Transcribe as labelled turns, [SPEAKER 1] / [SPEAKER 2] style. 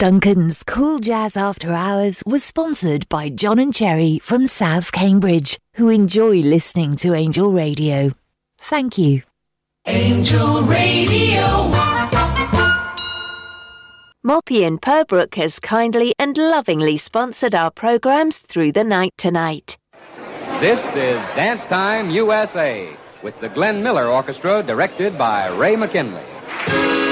[SPEAKER 1] Duncan's Cool Jazz After Hours was sponsored by John and Cherry from South Cambridge, who enjoy listening to Angel Radio. Thank you.
[SPEAKER 2] Angel Radio.
[SPEAKER 3] Moppy in Purbrook has kindly and lovingly sponsored our programmes through the night tonight.
[SPEAKER 4] This is Dance Time USA with the Glenn Miller Orchestra, directed by Ray McKinley.